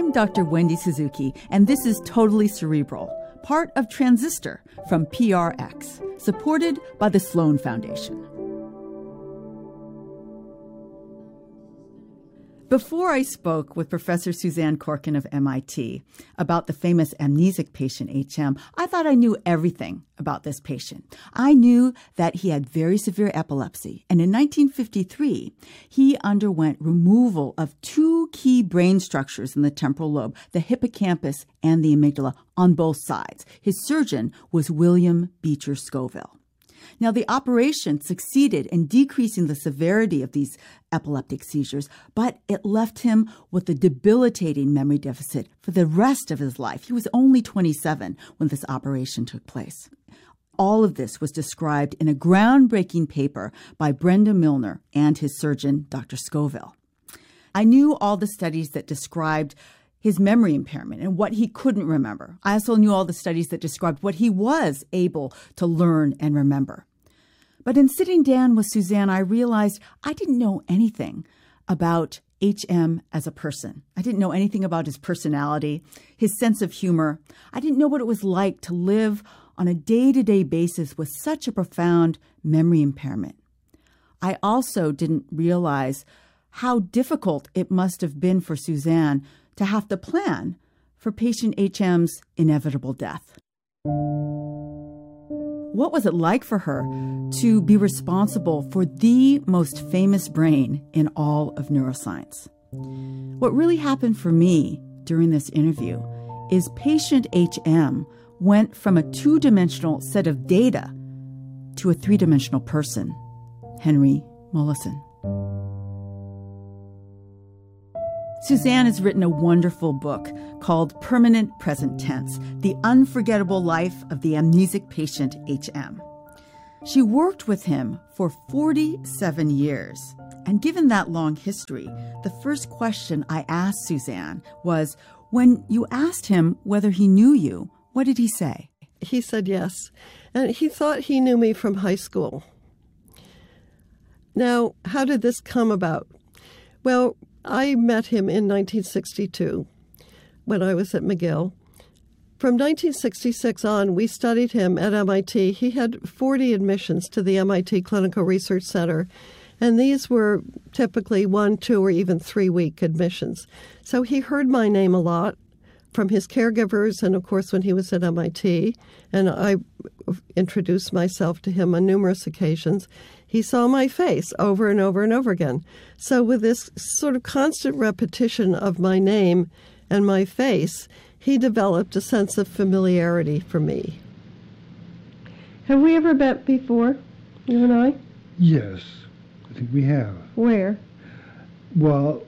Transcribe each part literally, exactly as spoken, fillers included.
I'm Doctor Wendy Suzuki, and this is Totally Cerebral, part of Transistor from P R X, supported by the Sloan Foundation. Before I spoke with Professor Suzanne Corkin of M I T about the famous amnesic patient H M, I thought I knew everything about this patient. I knew that he had very severe epilepsy, and in nineteen fifty-three, he underwent removal of two key brain structures in the temporal lobe, the hippocampus and the amygdala, on both sides. His surgeon was William Beecher Scoville. Now, the operation succeeded in decreasing the severity of these epileptic seizures, but it left him with a debilitating memory deficit for the rest of his life. He was only twenty-seven when this operation took place. All of this was described in a groundbreaking paper by Brenda Milner and his surgeon, Doctor Scoville. I knew all the studies that described his memory impairment and what he couldn't remember. I also knew all the studies that described what he was able to learn and remember. But in sitting down with Suzanne, I realized I didn't know anything about H M as a person. I didn't know anything about his personality, his sense of humor. I didn't know what it was like to live on a day-to-day basis with such a profound memory impairment. I also didn't realize how difficult it must have been for Suzanne to have to plan for patient H M's inevitable death. What was it like for her to be responsible for the most famous brain in all of neuroscience? What really happened for me during this interview is patient H M went from a two-dimensional set of data to a three-dimensional person, Henry Molaison. Suzanne has written a wonderful book called Permanent Present Tense, The Unforgettable Life of the Amnesic Patient H M. She worked with him for forty-seven years. And given that long history, the first question I asked Suzanne was, when you asked him whether he knew you, what did he say? He said yes. And he thought he knew me from high school. Now, how did this come about? Well, I met him in nineteen sixty-two when I was at McGill. From nineteen sixty-six on, we studied him at M I T. He had forty admissions to the M I T Clinical Research Center, and these were typically one, two, or even three-week admissions. So he heard my name a lot from his caregivers and, of course, when he was at M I T, and I introduced myself to him on numerous occasions. He saw my face over and over and over again. So with this sort of constant repetition of my name and my face, he developed a sense of familiarity for me. Have we ever met before, you and I? Yes, I think we have. Where? Well,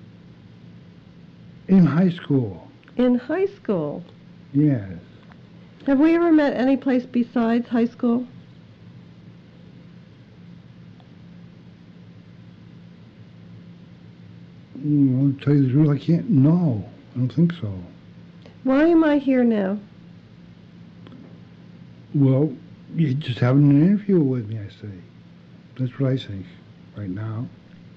in high school. In high school? Yes. Have we ever met any place besides high school? Well, to tell you the truth, I can't. No, I don't think so. Why am I here now? Well, you're just having an interview with me, I say. That's what I think right now.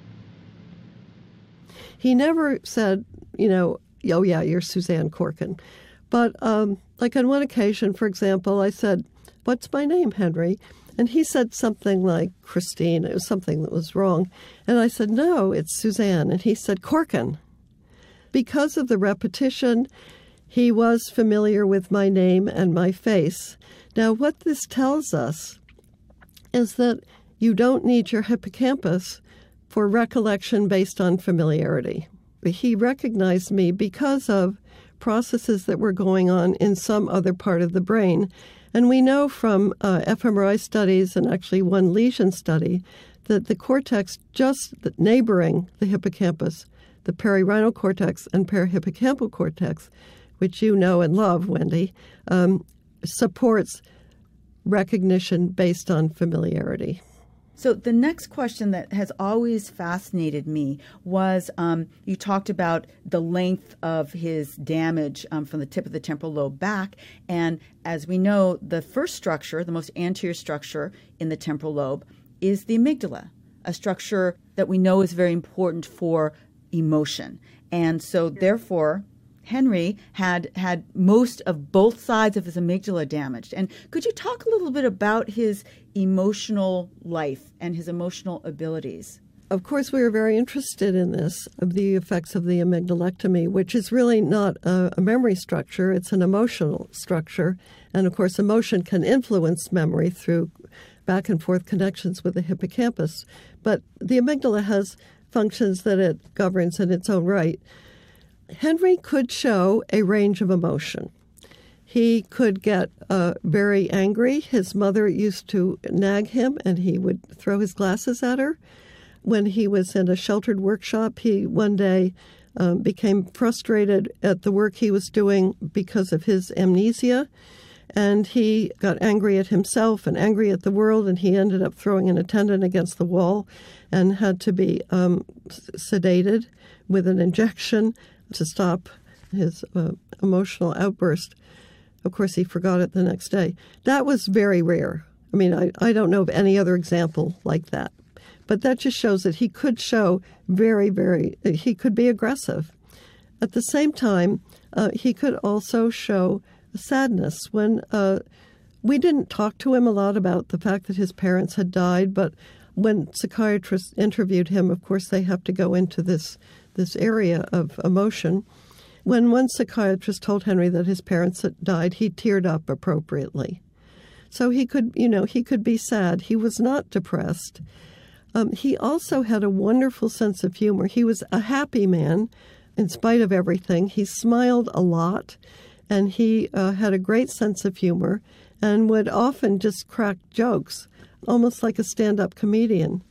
He never said, you know, oh, yeah, you're Suzanne Corkin. But um, like on one occasion, for example, I said, what's my name, Henry? And he said something like Christine. It was something that was wrong. And I said, no, it's Suzanne. And he said, Corkin. Because of the repetition, he was familiar with my name and my face. Now, what this tells us is that you don't need your hippocampus for recollection based on familiarity. He recognized me because of processes that were going on in some other part of the brain. And we know from uh, fMRI studies and actually one lesion study that the cortex just neighboring the hippocampus, the perirhinal cortex and perihippocampal cortex, which you know and love, Wendy, um, supports recognition based on familiarity. So the next question that has always fascinated me was um, you talked about the length of his damage um, from the tip of the temporal lobe back. And as we know, the first structure, the most anterior structure in the temporal lobe, is the amygdala, a structure that we know is very important for emotion. And so therefore, Henry had had most of both sides of his amygdala damaged. And could you talk a little bit about his emotional life and his emotional abilities? Of course, we were very interested in this, of the effects of the amygdalectomy, which is really not a, a memory structure, it's an emotional structure. And of course, emotion can influence memory through back and forth connections with the hippocampus. But the amygdala has functions that it governs in its own right. Henry could show a range of emotion. He could get uh, very angry. His mother used to nag him, and he would throw his glasses at her. When he was in a sheltered workshop, he one day um, became frustrated at the work he was doing because of his amnesia, and he got angry at himself and angry at the world, and he ended up throwing an attendant against the wall and had to be um, sedated with an injection to stop his uh, emotional outburst. Of course, he forgot it the next day. That was very rare. I mean, I, I don't know of any other example like that. But that just shows that he could show very, very, he could be aggressive. At the same time, uh, he could also show sadness. When uh, we didn't talk to him a lot about the fact that his parents had died, but when psychiatrists interviewed him, of course, they have to go into this, this area of emotion. When one psychiatrist told Henry that his parents had died, he teared up appropriately. So he could, you know, he could be sad. He was not depressed. Um, he also had a wonderful sense of humor. He was a happy man in spite of everything. He smiled a lot, and he uh, had a great sense of humor and would often just crack jokes, almost like a stand-up comedian.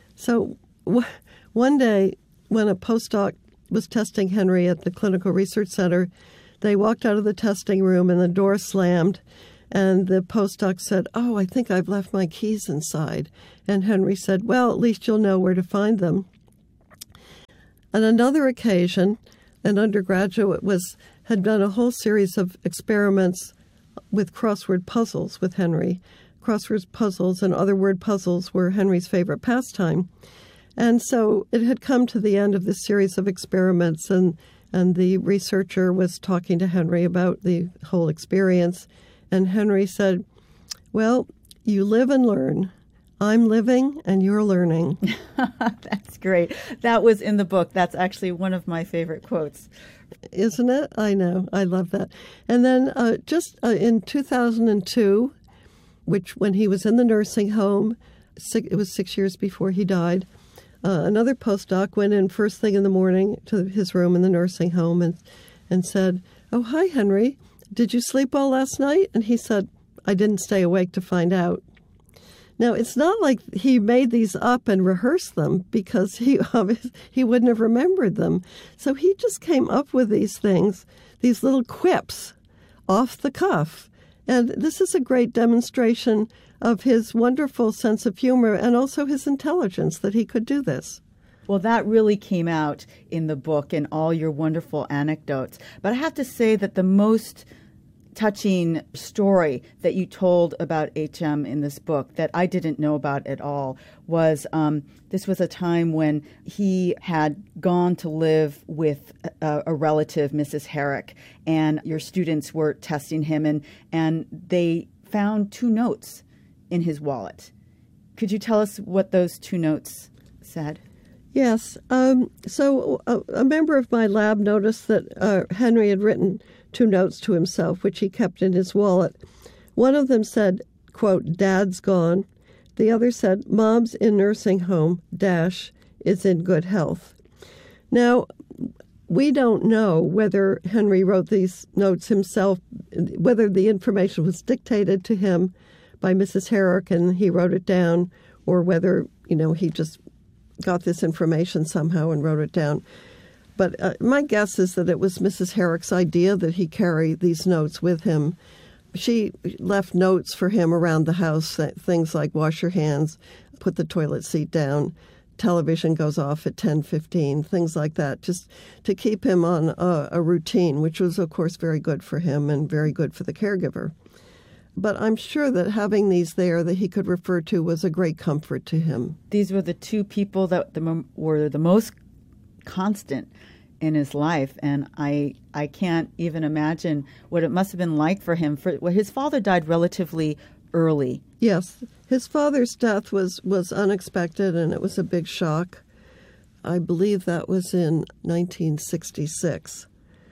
So w- one day when a postdoc was testing Henry at the Clinical Research Center, they walked out of the testing room and the door slammed. And the postdoc said, "Oh, I think I've left my keys inside." And Henry said, "Well, at least you'll know where to find them." On another occasion, an undergraduate was had done a whole series of experiments with crossword puzzles with Henry. Crossword puzzles and other word puzzles were Henry's favorite pastime. And so it had come to the end of this series of experiments, and, and the researcher was talking to Henry about the whole experience. And Henry said, "Well, you live and learn. I'm living and you're learning." That's great. That was in the book. That's actually one of my favorite quotes. Isn't it? I know. I love that. And then uh, just uh, in two thousand two, which when he was in the nursing home, six, it was six years before he died, uh, another postdoc went in first thing in the morning to his room in the nursing home and, and said, "Oh, hi, Henry. Did you sleep well last night?" And he said, "I didn't stay awake to find out." Now, it's not like he made these up and rehearsed them, because he he wouldn't have remembered them. So he just came up with these things, these little quips off the cuff. And this is a great demonstration of his wonderful sense of humor and also his intelligence, that he could do this. Well, that really came out in the book and all your wonderful anecdotes. But I have to say that the most touching story that you told about H M in this book that I didn't know about at all was um, this was a time when he had gone to live with a, a relative, Missus Herrick, and your students were testing him, and, and they found two notes in his wallet. Could you tell us what those two notes said? Yes. Um, so a, a member of my lab noticed that uh, Henry had written two notes to himself, which he kept in his wallet. One of them said, quote, "Dad's gone." The other said, "Mom's in nursing home, dash, is in good health." Now, we don't know whether Henry wrote these notes himself, whether the information was dictated to him by Missus Herrick and he wrote it down, or whether, you know, he just got this information somehow and wrote it down. But uh, my guess is that it was Missus Herrick's idea that he carry these notes with him. She left notes for him around the house, things like wash your hands, put the toilet seat down, television goes off at ten fifteen, things like that, just to keep him on a, a routine, which was, of course, very good for him and very good for the caregiver. But I'm sure that having these there that he could refer to was a great comfort to him. These were the two people that the, were the most constant in his life, and I I can't even imagine what it must have been like for him. For well, his father died relatively early. Yes, his father's death was, was unexpected, and it was a big shock. I believe that was in nineteen sixty-six.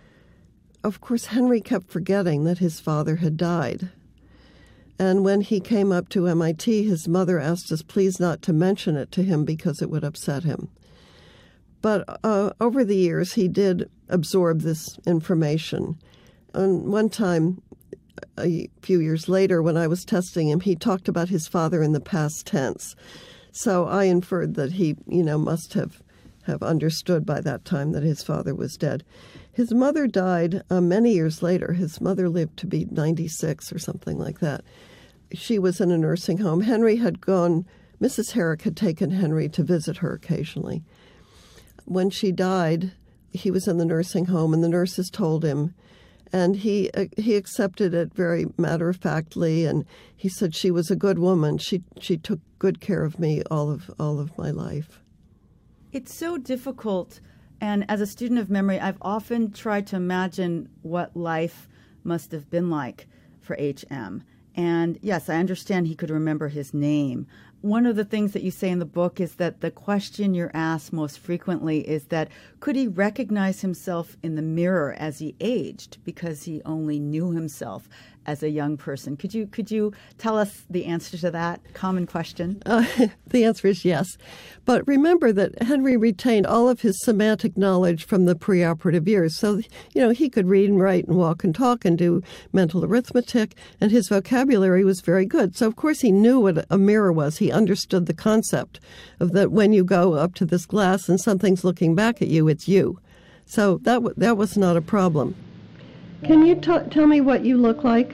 Of course, Henry kept forgetting that his father had died. And when he came up to M I T, his mother asked us please not to mention it to him because it would upset him. But uh, over the years, he did absorb this information. And one time, a few years later, when I was testing him, he talked about his father in the past tense. So I inferred that he, you know, must have, have understood by that time that his father was dead. His mother died uh, many years later. His mother lived to be ninety-six or something like that. She was in a nursing home. Henry had gone, Missus Herrick had taken Henry to visit her occasionally. When she died, he was in the nursing home, and the nurses told him, and he uh, he accepted it very matter-of-factly, and he said she was a good woman. She she took good care of me all of all of my life. It's so difficult, and as a student of memory, I've often tried to imagine what life must have been like for H M. And yes, I understand he could remember his name. One of the things that you say in the book is that the question you're asked most frequently is that could he recognize himself in the mirror as he aged because he only knew himself as a young person? Could you could you tell us the answer to that common question? Uh, the answer is yes. But remember that Henry retained all of his semantic knowledge from the preoperative years. So, you know, he could read and write and walk and talk and do mental arithmetic, and his vocabulary was very good. So, of course, he knew what a mirror was. He understood the concept of that when you go up to this glass and something's looking back at you, it's you. So that w- that was not a problem. Can you t- tell me what you look like?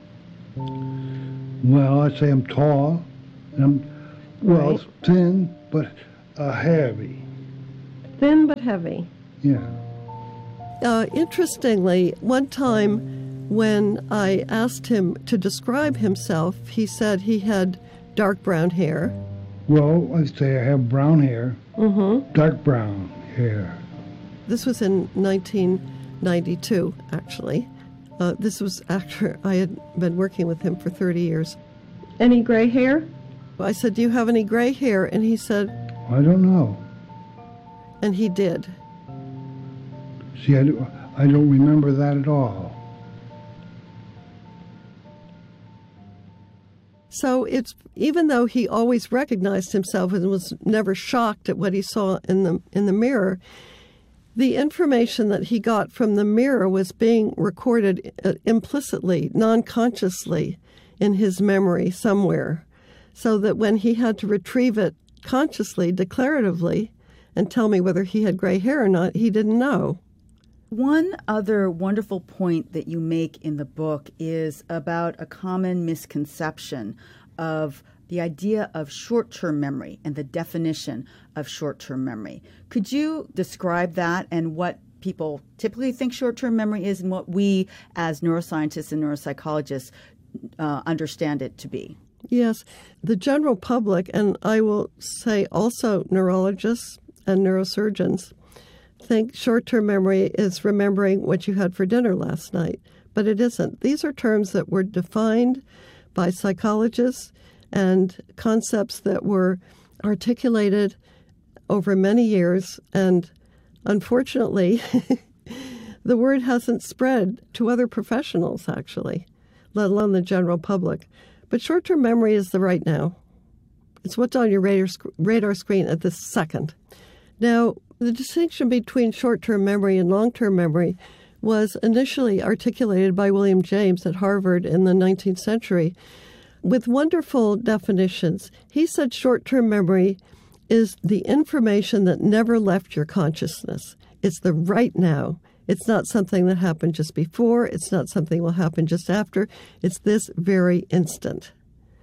Well, I'd say I'm tall, and I'm, well, Right. thin, but uh, heavy. Thin but heavy. Yeah. Uh, interestingly, one time when I asked him to describe himself, he said he had dark brown hair. Well, I'd say I have brown hair, Mm-hmm. dark brown hair. This was in nineteen ninety-two, actually. Uh, this was after I had been working with him for thirty years. Any gray hair? I said, do you have any gray hair? And he said, I don't know. and he did. See, I, do, I don't remember that at all. So it's even though he always recognized himself and was never shocked at what he saw in the in the mirror, the information that he got from the mirror was being recorded implicitly, non-consciously in his memory somewhere, so that when he had to retrieve it consciously, declaratively, and tell me whether he had gray hair or not, he didn't know. One other wonderful point that you make in the book is about a common misconception of the idea of short-term memory and the definition of short-term memory. Could you describe that and what people typically think short-term memory is and what we as neuroscientists and neuropsychologists uh, understand it to be? Yes, the general public, and I will say also neurologists and neurosurgeons, think short-term memory is remembering what you had for dinner last night, but it isn't. These are terms that were defined by psychologists and concepts that were articulated over many years, and unfortunately, the word hasn't spread to other professionals, actually, let alone the general public. But short-term memory is the right now. It's what's on your radar, sc- radar screen at this second. Now, the distinction between short-term memory and long-term memory was initially articulated by William James at Harvard in the nineteenth century with wonderful definitions. He said short-term memory is the information that never left your consciousness. It's the right now. It's not something that happened just before. It's not something that will happen just after. It's this very instant.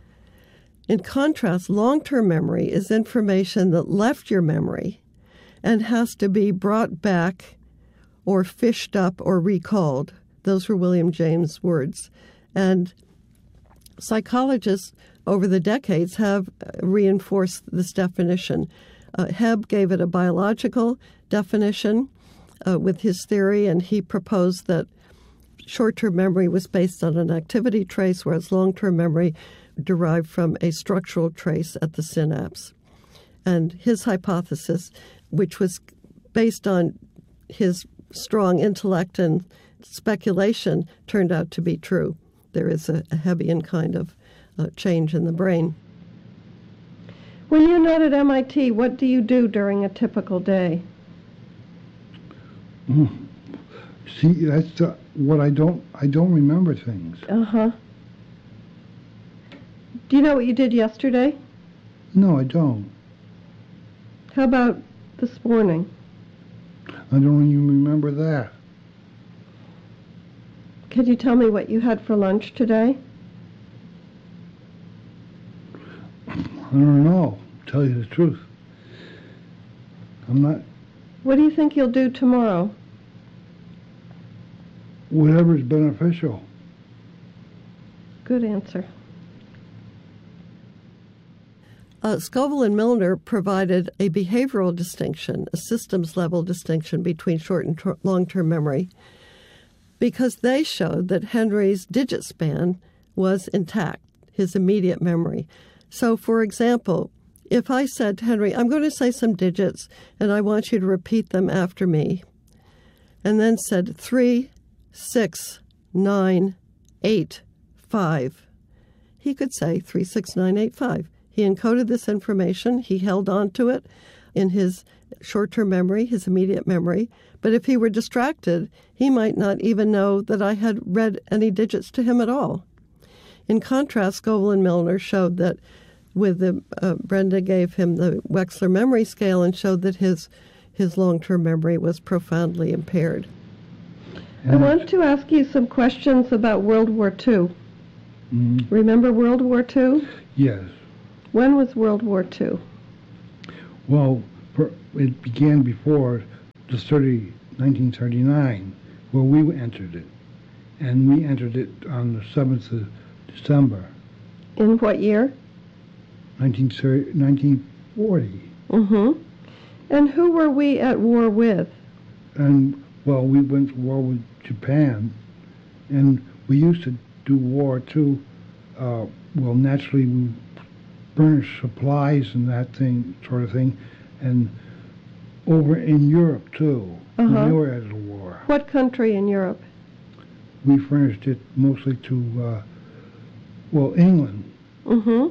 In contrast, long-term memory is information that left your memory and has to be brought back or fished up or recalled. Those were William James' words. And psychologists over the decades have reinforced this definition. Uh, Hebb gave it a biological definition, uh, with his theory, and he proposed that short-term memory was based on an activity trace, whereas long-term memory derived from a structural trace at the synapse. And his hypothesis, which was based on his strong intellect and speculation, turned out to be true. There is a, a Hebbian kind of uh, change in the brain. When you're not at M I T, what do you do during a typical day? Mm. See, that's uh, what I don't, I don't remember things. Uh-huh. Do you know what you did yesterday? No, I don't. How about this morning? I don't even remember that. Could you tell me what you had for lunch today? I don't know, tell you the truth. I'm not... What do you think you'll do tomorrow? Whatever's beneficial. Good answer. Uh, Scoville and Milner provided a behavioral distinction, a systems-level distinction between short and ter- long-term memory, because they showed that Henry's digit span was intact, his immediate memory. So, for example, if I said to Henry, I'm going to say some digits, and I want you to repeat them after me, and then said three, six, nine, eight, five, he could say three, six, nine, eight, five. He encoded this information. He held on to it in his short-term memory, his immediate memory. But if he were distracted, he might not even know that I had read any digits to him at all. In contrast, Scoville and Milner showed that with the, uh, Brenda gave him the Wechsler memory scale and showed that his, his long-term memory was profoundly impaired. I want to ask you some questions about World War Two. Mm-hmm. Remember World War Two? Yes. When was World War Two? Well, for, it began before the thirty, nineteen thirty-nine, where we entered it. And we entered it on the seventh of December. In what year? nineteen forty. Mm-hmm. And who were we at war with? And, well, we went to war with Japan, and we used to do war, too. Uh, well, naturally, we furnish supplies and that thing, sort of thing, and over in Europe, too. Uh-huh. When they were at the war. What country in Europe? We furnished it mostly to, uh, well, England. Mm-hmm.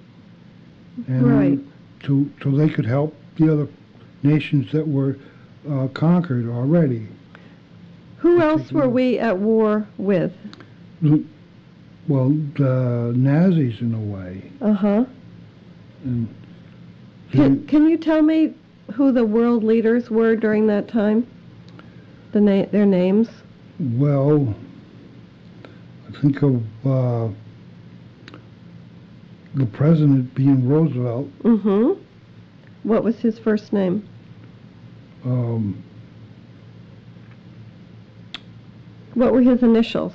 And Right. To, so they could help the other nations that were uh, conquered already. Who else were we at war with? Well, the Nazis in a way. Uh-huh. And Can, can you tell me who the world leaders were during that time? The na- their names? well, I think of uh, the president being Roosevelt. Mm-hmm. What was his first name? Um, What were his initials?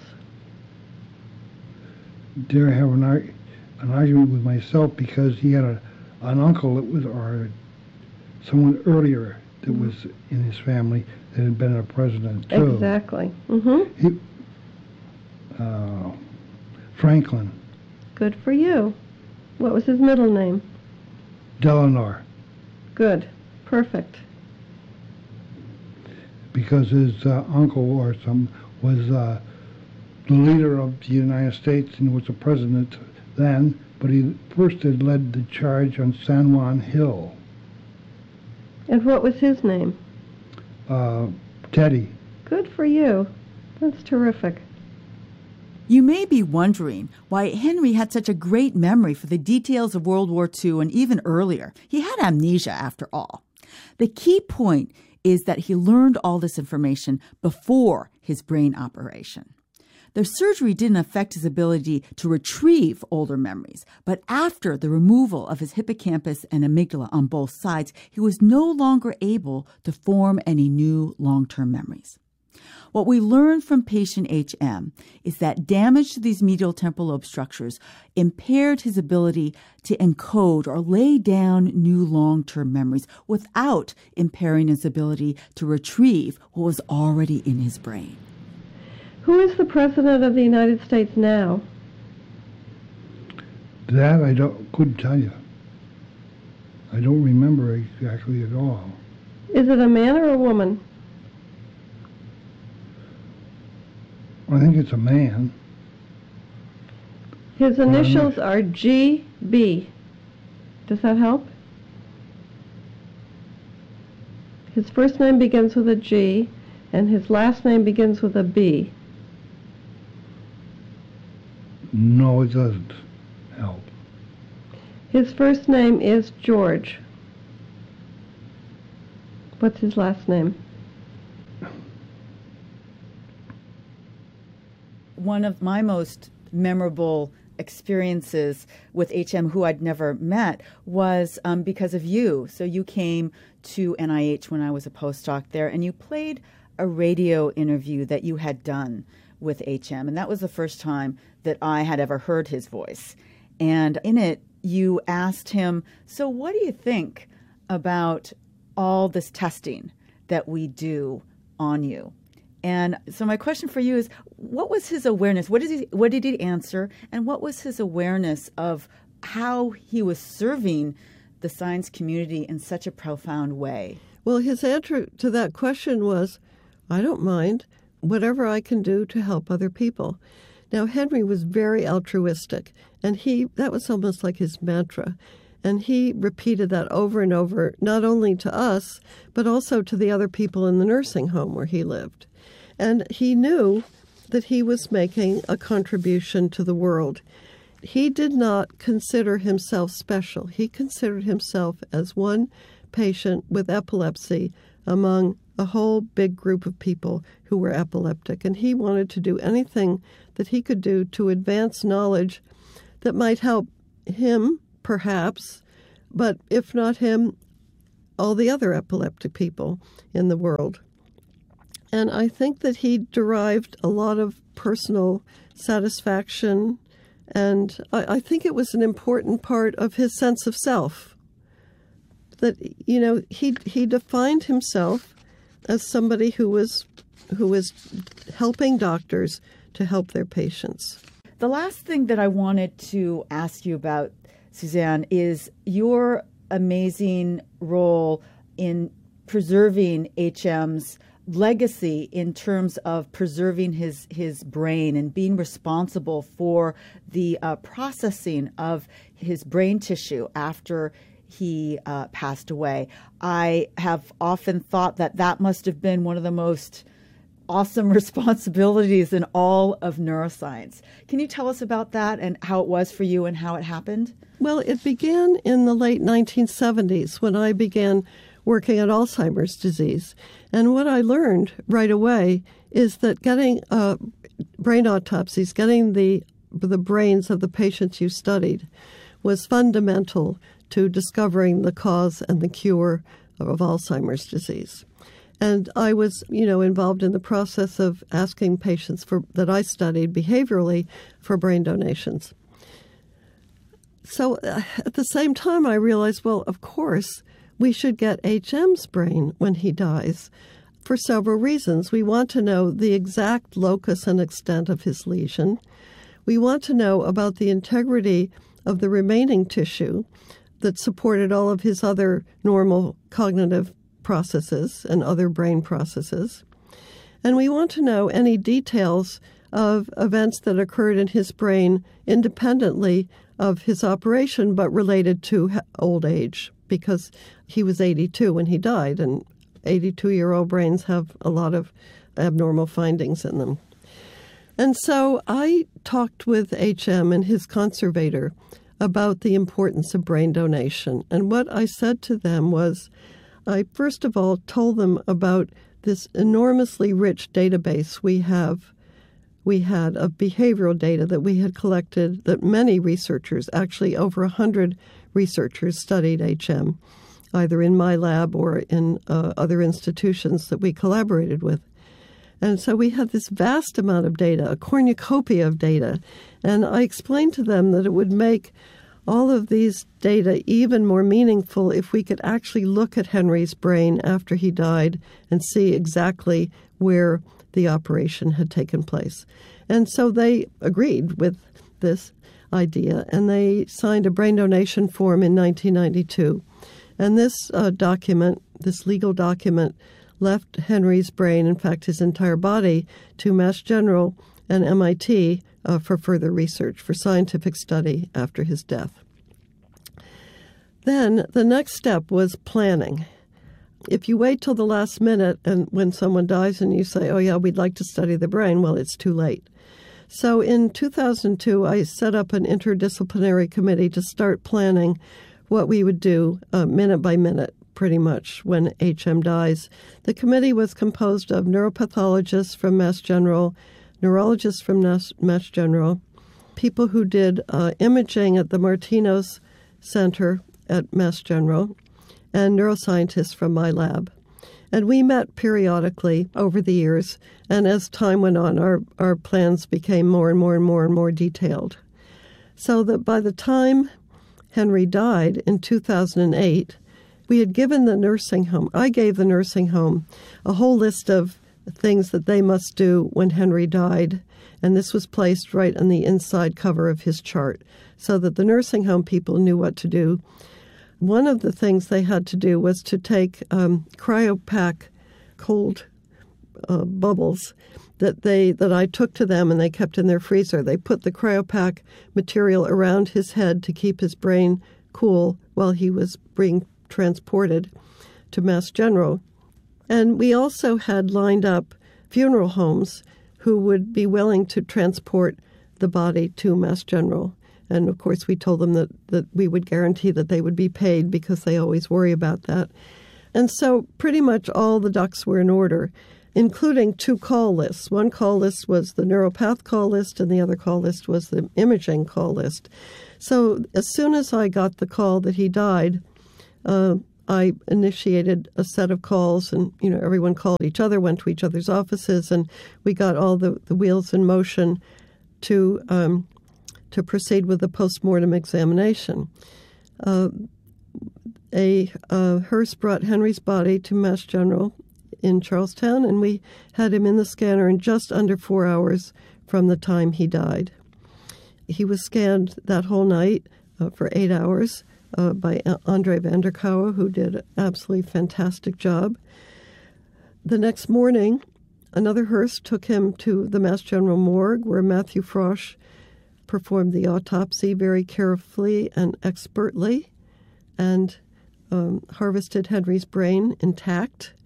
Dare I have an, ar- an argument with myself because he had a, an uncle that was, or someone earlier that Mm-hmm. was in his family that had been a president too. Exactly. Mm-hmm. He, uh, Franklin Good for you. What was his middle name? Delano, Good. Perfect. because his uh, uncle or some was uh, the leader of the United States and was the president then, but he first had led the charge on San Juan Hill. And what was his name? Uh, Teddy. Good for you. That's terrific. You may be wondering why Henry had such a great memory for the details of World War Two and even earlier. He had amnesia, after all. The key point is that he learned all this information before his brain operation. The surgery didn't affect his ability to retrieve older memories, but after the removal of his hippocampus and amygdala on both sides, he was no longer able to form any new long-term memories. What we learned from patient H M is that damage to these medial temporal lobe structures impaired his ability to encode or lay down new long-term memories without impairing his ability to retrieve what was already in his brain. Who is the President of the United States now? That I don't couldn't tell you. I don't remember exactly at all. Is it a man or a woman? I think it's a man. His initials are G B. Does that help? His first name begins with a G, and his last name begins with a B. No, it doesn't help. His first name is George. What's his last name? One of my most memorable experiences with H M, who I'd never met, was um, because of you. So you came to N I H when I was a postdoc there, and you played a radio interview that you had done with H M, and that was the first time that I had ever heard his voice. And in it, you asked him, so what do you think about all this testing that we do on you? And so my question for you is, what was his awareness? What did he, what did he answer? And what was his awareness of how he was serving the science community in such a profound way? Well, his answer to that question was, I don't mind, whatever I can do to help other people. Now, Henry was very altruistic, and he that was almost like his mantra. And he repeated that over and over, not only to us, but also to the other people in the nursing home where he lived. And he knew that he was making a contribution to the world. He did not consider himself special. He considered himself as one patient with epilepsy among a whole big group of people who were epileptic. And he wanted to do anything that he could do to advance knowledge that might help him, perhaps, but if not him, all the other epileptic people in the world. And I think that he derived a lot of personal satisfaction, and I, I think it was an important part of his sense of self. That, you know, he he defined himself as somebody who was who was helping doctors to help their patients. The last thing that I wanted to ask you about, Suzanne, is your amazing role in preserving H M's legacy in terms of preserving his, his brain and being responsible for the uh, processing of his brain tissue after he uh, passed away. I have often thought that that must have been one of the most awesome responsibilities in all of neuroscience. Can you tell us about that and how it was for you and how it happened? Well, it began in the late nineteen seventies when I began working on Alzheimer's disease. And what I learned right away is that getting uh, brain autopsies, getting the the brains of the patients you studied, was fundamental to discovering the cause and the cure of Alzheimer's disease. And I was, you know, involved in the process of asking patients for that I studied behaviorally for brain donations. So uh, at the same time, I realized, well, of course, we should get H M's brain when he dies for several reasons. We want to know the exact locus and extent of his lesion. We want to know about the integrity of the remaining tissue that supported all of his other normal cognitive processes and other brain processes. And we want to know any details of events that occurred in his brain independently of his operation, but related to old age, because he was eighty-two when he died, and eighty-two-year-old brains have a lot of abnormal findings in them. And so I talked with H M and his conservator about the importance of brain donation. And what I said to them was, I first of all told them about this enormously rich database we have, we had of behavioral data that we had collected, that many researchers, actually over one hundred researchers, studied H M, either in my lab or in uh, other institutions that we collaborated with. And so we had this vast amount of data, a cornucopia of data. And I explained to them that it would make all of these data even more meaningful if we could actually look at Henry's brain after he died and see exactly where the operation had taken place. And so they agreed with this idea, and they signed a brain donation form in nineteen ninety-two. And this uh, document, this legal document, left Henry's brain, in fact his entire body, to Mass General and M I T uh, for further research, for scientific study after his death. Then the next step was planning. If you wait till the last minute and when someone dies and you say, oh yeah, we'd like to study the brain, well, it's too late. So in two thousand two, I set up an interdisciplinary committee to start planning what we would do uh, minute by minute, pretty much, when H M dies. The committee was composed of neuropathologists from Mass General, neurologists from Mass, Mass General, people who did uh, imaging at the Martinos Center at Mass General, and neuroscientists from my lab. And we met periodically over the years, and as time went on, our, our plans became more and more and more and more detailed. So that by the time Henry died in two thousand eight, we had given the nursing home, I gave the nursing home a whole list of things that they must do when Henry died, and this was placed right on the inside cover of his chart so that the nursing home people knew what to do. One of the things they had to do was to take um, cryopack cold uh, bubbles that they that I took to them and they kept in their freezer. They put the cryopack material around his head to keep his brain cool while he was being transported to Mass General. And we also had lined up funeral homes who would be willing to transport the body to Mass General. And, of course, we told them that, that we would guarantee that they would be paid because they always worry about that. And so pretty much all the ducks were in order, including two call lists. One call list was the neuropath call list, and the other call list was the imaging call list. So as soon as I got the call that he died, uh, I initiated a set of calls, and you know everyone called each other, went to each other's offices, and we got all the, the wheels in motion to um, to proceed with the postmortem examination. Uh, a uh, hearse brought Henry's body to Mass General in Charlestown, and we had him in the scanner in just under four hours from the time he died. He was scanned that whole night uh, for eight hours uh, by Andre van der Kouwen, who did an absolutely fantastic job. The next morning, another hearse took him to the Mass General morgue, where Matthew Frosch performed the autopsy very carefully and expertly and um, harvested Henry's brain intact.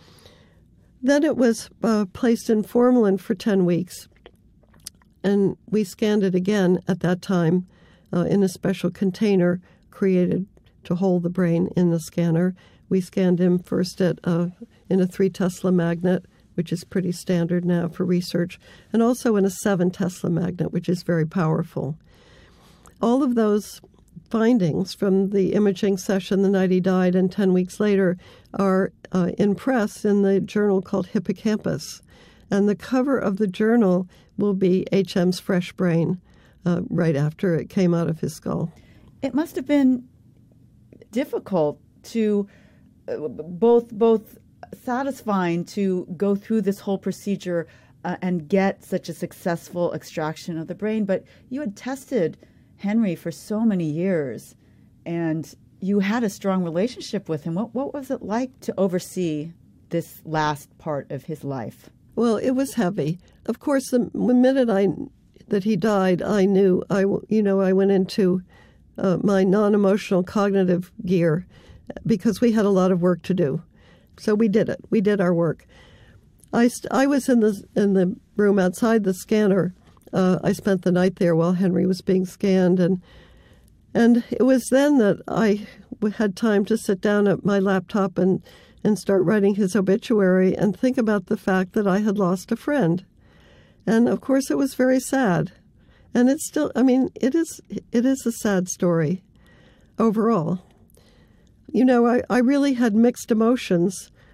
Then it was uh, placed in formalin for ten weeks, and we scanned it again at that time uh, in a special container created to hold the brain in the scanner. We scanned him first at uh, in a three Tesla magnet, which is pretty standard now for research, and also in a seven Tesla magnet, which is very powerful. All of those findings from the imaging session the night he died and ten weeks later are uh, in press in the journal called Hippocampus. And the cover of the journal will be H M's fresh brain uh, right after it came out of his skull. It must have been difficult to uh, both both satisfying to go through this whole procedure uh, and get such a successful extraction of the brain. But you had tested Henry for so many years, and you had a strong relationship with him. What, what was it like to oversee this last part of his life? Well, it was heavy. Of course, the minute I that he died, I knew, I, you know, I went into uh, my non-emotional cognitive gear because we had a lot of work to do. So we did it. We did our work. I, st- I was in the in the room outside the scanner. Uh, I spent the night there while Henry was being scanned, and and it was then that I had time to sit down at my laptop and, and start writing his obituary and think about the fact that I had lost a friend. And of course, it was very sad. And it's still, I mean, it is it is a sad story overall. You know, I, I really had mixed emotions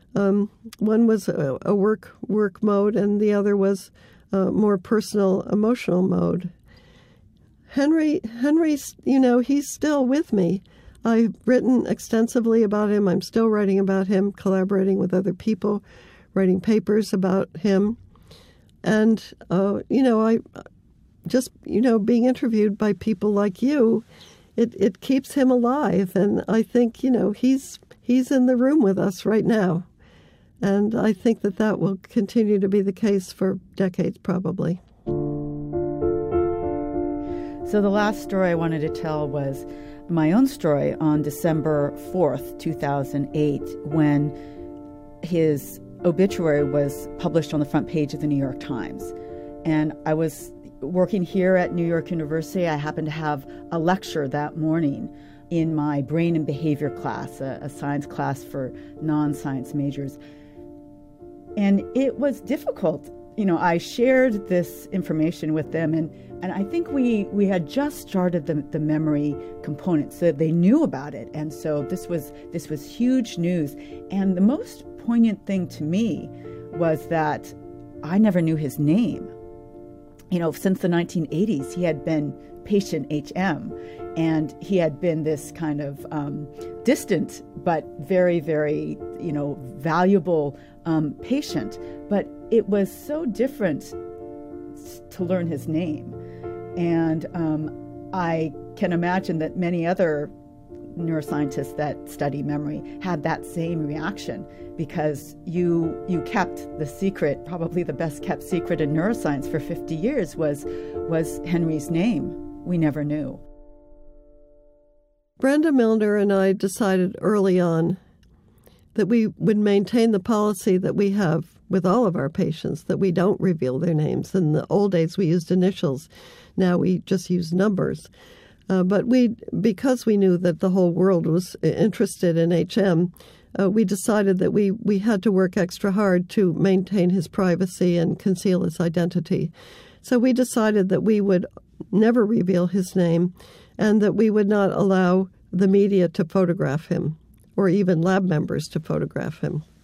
Um, one was a, a work work mode, and the other was a more personal, emotional mode. Henry, Henry's, you know, he's still with me. I've written extensively about him. I'm still writing about him, collaborating with other people, writing papers about him. And, uh, you know, I just, you know, being interviewed by people like you, it, it keeps him alive. And I think, you know, he's he's in the room with us right now. And I think that that will continue to be the case for decades, probably. So the last story I wanted to tell was my own story on December fourth, two thousand eight, when his obituary was published on the front page of the New York Times. And I was working here at New York University. I happened to have a lecture that morning in my brain and behavior class, a, a science class for non-science majors. And it was difficult. You know, I shared this information with them, and, and I think we, we had just started the, the memory component, so they knew about it. And so this was this was huge news. And the most poignant thing to me was that I never knew his name. You know, since the nineteen eighties, he had been patient H M, and he had been this kind of um, distant but very, very, you know, valuable um, patient. But it was so different to learn his name. And um, I can imagine that many other neuroscientists that study memory had that same reaction, because you you kept the secret, probably the best kept secret in neuroscience for fifty years was was Henry's name. We never knew. Brenda Milner and I decided early on that we would maintain the policy that we have with all of our patients, that we don't reveal their names. In the old days, we used initials. Now we just use numbers. Uh, but we, because we knew that the whole world was interested in H M, uh, we decided that we, we had to work extra hard to maintain his privacy and conceal his identity. So we decided that we would never reveal his name, and that we would not allow the media to photograph him, or even lab members to photograph him.